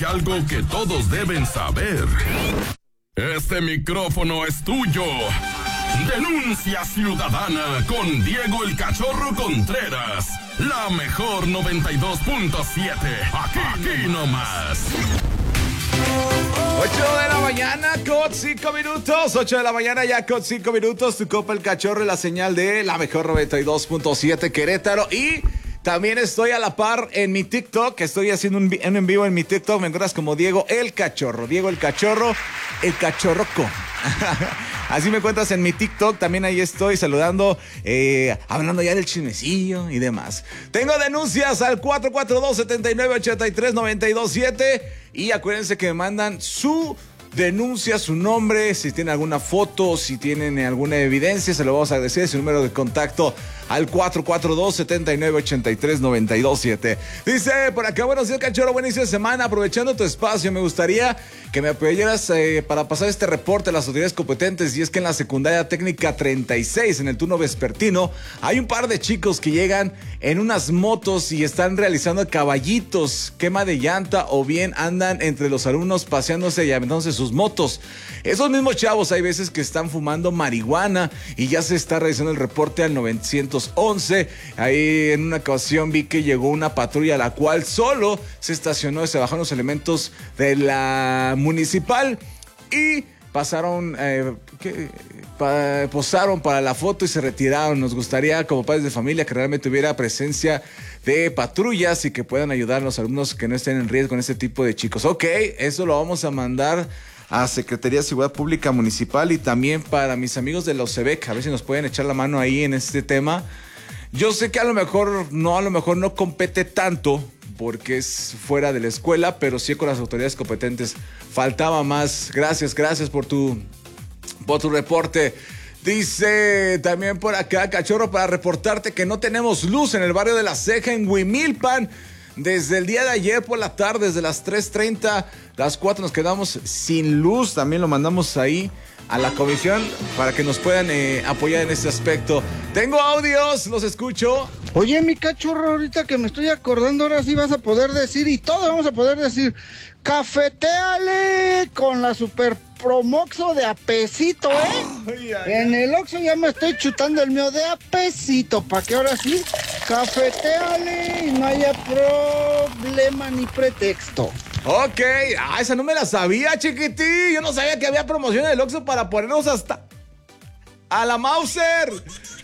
Algo que todos deben saber. Este micrófono es tuyo. Denuncia ciudadana con Diego el Cachorro Contreras. La mejor 92.7. Aquí nomás. 8 de la mañana con 5 minutos. 8 de la mañana ya con 5 minutos. Tu copa el Cachorro y la señal de la mejor 92.7 Querétaro. Y también estoy a la par en mi TikTok. Estoy haciendo un en vivo en mi TikTok. Me encuentras como Diego el Cachorro. Diego el Cachorro con. Así me encuentras en mi TikTok. También ahí estoy saludando, hablando ya del chismecillo y demás. Tengo denuncias al 442-7983-927. Y acuérdense que me mandan su denuncia, su nombre, si tienen alguna foto, si tienen alguna evidencia, se lo vamos a agradecer. Su número de contacto al 442-7983-927. Dice por acá, buenos días, Cachorro, buen inicio de semana. Aprovechando tu espacio, me gustaría que me apoyaras para pasar este reporte a las autoridades competentes. Y es que en la secundaria técnica 36, en el turno vespertino, hay un par de chicos que llegan en unas motos y están realizando caballitos, quema de llanta, o bien andan entre los alumnos paseándose y aventándose sus motos. Esos mismos chavos hay veces que están fumando marihuana y ya se está realizando el reporte al 911. Ahí en una ocasión vi que llegó una patrulla, la cual solo se estacionó y se bajaron los elementos de la municipal y pasaron, posaron para la foto y se retiraron. Nos gustaría, como padres de familia, que realmente hubiera presencia de patrullas y que puedan ayudar a los alumnos que no estén en riesgo con este tipo de chicos. Ok, eso lo vamos a mandar a Secretaría de Seguridad Pública Municipal y también para mis amigos de la OCEBEC, a ver si nos pueden echar la mano ahí en este tema. Yo sé que a lo mejor no compete tanto porque es fuera de la escuela, pero sí con las autoridades competentes. Faltaba más. Gracias por tu reporte. Dice también por acá, Cachorro, para reportarte que no tenemos luz en el barrio de La Ceja, en Huimilpan. Desde el día de ayer por la tarde, desde las 3:30, las 4 nos quedamos sin luz. También lo mandamos ahí a la comisión para que nos puedan apoyar en este aspecto. Tengo audios, los escucho. Oye, mi Cachorro, ahorita que me estoy acordando, ahora sí vas a poder decir, y todos vamos a poder decir, cafetéale con la super promoxo de apesito, En el Oxxo ya me estoy chutando el mío de apesito, para que ahora sí, cafetéale y no haya problema ni pretexto. Ok, esa no me la sabía, chiquitín. Yo no sabía que había promoción del Oxxo para ponernos hasta a la Mauser.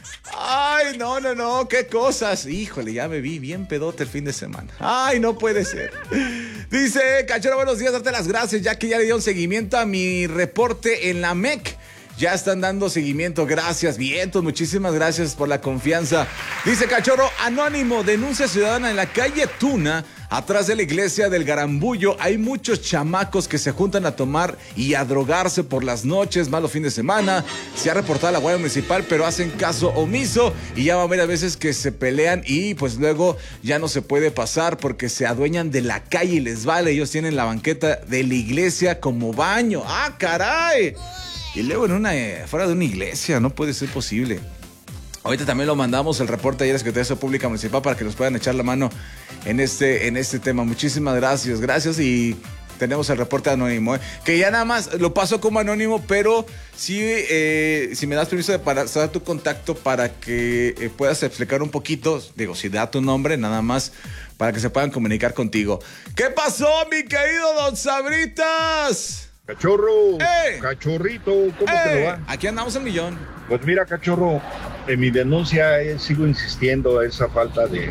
Ay, no, qué cosas. Híjole, ya me vi bien pedote el fin de semana. Ay, no puede ser. Dice, Cachorro, buenos días, darte las gracias, ya que ya le dieron seguimiento a mi reporte en la MEC. Ya están dando seguimiento, gracias, vientos, muchísimas gracias por la confianza. Dice Cachorro, anónimo, denuncia ciudadana en la calle Tuna, atrás de la iglesia del Garambullo. Hay muchos chamacos que se juntan a tomar y a drogarse por las noches, más los fines de semana. Se ha reportado a la Guardia Municipal, pero hacen caso omiso y ya va a haber a veces que se pelean y pues luego ya no se puede pasar porque se adueñan de la calle y les vale. Ellos tienen la banqueta de la iglesia como baño. ¡Ah, caray! Y luego fuera de una iglesia, no puede ser posible. Ahorita también lo mandamos el reporte ayer a la Secretaría de Pública Municipal para que nos puedan echar la mano en este tema. Muchísimas gracias y tenemos el reporte anónimo, que ya nada más lo paso como anónimo, pero sí, si me das permiso de pasar tu contacto para que puedas explicar un poquito, digo, si da tu nombre, nada más para que se puedan comunicar contigo. ¿Qué pasó, mi querido Don Sabritas? Cachorro, Cachorrito, ¿cómo te lo va? Aquí andamos al millón. Pues mira, Cachorro, en mi denuncia sigo insistiendo a esa falta de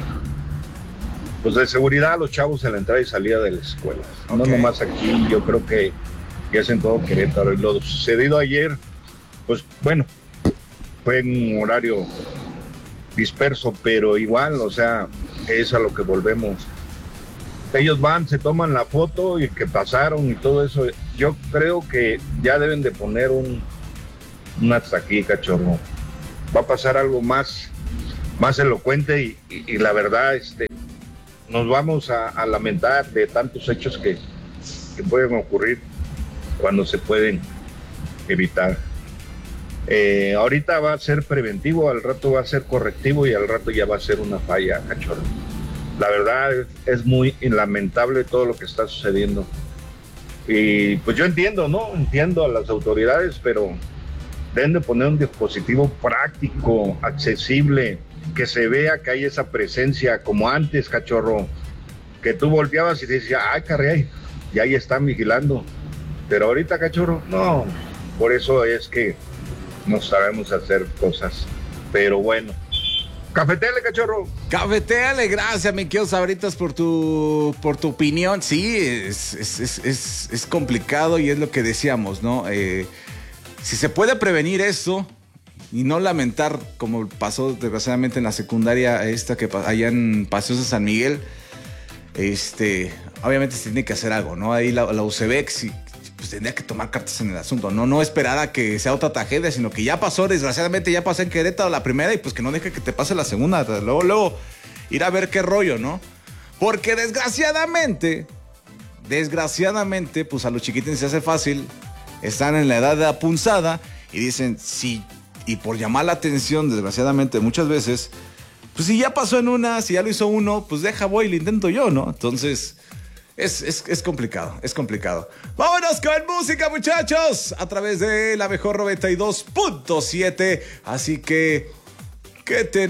seguridad a los chavos en la entrada y salida de las escuelas. Okay. No nomás aquí, yo creo que es en todo Querétaro. Y lo sucedido ayer, pues bueno, fue en un horario disperso, pero igual, o sea, es a lo que volvemos. Ellos van, se toman la foto y que pasaron y todo eso. Yo creo que ya deben de poner un hasta aquí, Cachorro. Va a pasar algo más elocuente y la verdad, nos vamos a lamentar de tantos hechos que pueden ocurrir cuando se pueden evitar. Ahorita va a ser preventivo, al rato va a ser correctivo y al rato ya va a ser una falla, Cachorro. La verdad es muy lamentable todo lo que está sucediendo. Y pues yo entiendo, ¿no? Entiendo a las autoridades, pero deben de poner un dispositivo práctico, accesible, que se vea que hay esa presencia como antes, cachorro, que tú volteabas y te decías, ay, caray, y ahí están vigilando. Pero ahorita, cachorro, no. Por eso es que no sabemos hacer cosas. Pero bueno. Cafeteale, cachorro. Cafeteale, gracias, mi querido Sabritas, por tu opinión. Sí, es complicado y es lo que decíamos, ¿no? Si se puede prevenir eso y no lamentar como pasó desgraciadamente en la secundaria esta que allá en Paseos de San Miguel, obviamente se tiene que hacer algo, ¿no? Ahí la UCEBEX pues tendría que tomar cartas en el asunto, no esperar a que sea otra tragedia, sino que ya pasó, desgraciadamente ya pasó en Querétaro la primera y pues que no deje que te pase la segunda, luego ir a ver qué rollo, ¿no? Porque desgraciadamente, pues a los chiquitines se hace fácil, están en la edad de la punzada y dicen, sí, y por llamar la atención, desgraciadamente muchas veces, pues si ya pasó en una, si ya lo hizo uno, pues voy y lo intento yo, ¿no? Entonces... Es complicado, es complicado. Vámonos con música, muchachos, a través de la mejor 92.7. Así que, ¿qué te